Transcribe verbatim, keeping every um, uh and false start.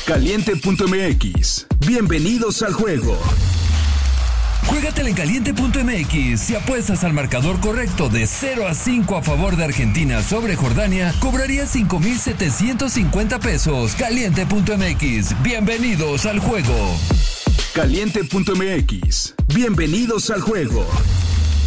Caliente punto m x. Bienvenidos al juego. Juégatela en Caliente punto m x. Si apuestas al marcador correcto de cero a cinco a favor de Argentina sobre Jordania, cobrarías cinco mil setecientos cincuenta pesos. Caliente punto m x. Bienvenidos al juego. Caliente punto m x. Bienvenidos al juego.